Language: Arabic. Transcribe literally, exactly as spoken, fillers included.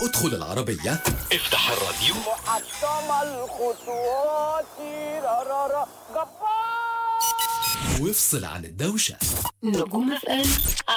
ادخل العربية، افتح الراديو، محطم الخطوات رارارا جبار، وافصل عن الدوشة. نجوم اف ام